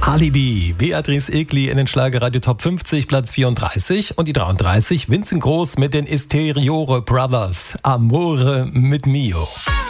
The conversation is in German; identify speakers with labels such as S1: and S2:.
S1: Alibi, Beatrice Egli in den Schlagerradio Top 50, Platz 34 und die 33, Vincent Groß mit den Esteriore Brothers, Amore mit Mio.